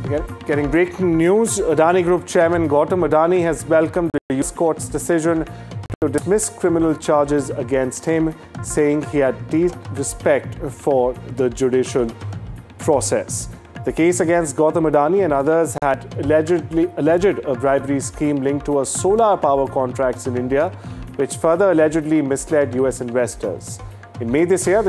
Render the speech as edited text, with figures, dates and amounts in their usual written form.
Getting breaking news, Adani Group Chairman Gautam Adani has welcomed the US court's decision to dismiss criminal charges against him, saying he had deep respect for the judicial process. The case against Gautam Adani and others had alleged a bribery scheme linked to a solar power contracts in India, which further allegedly misled US investors. In May this year,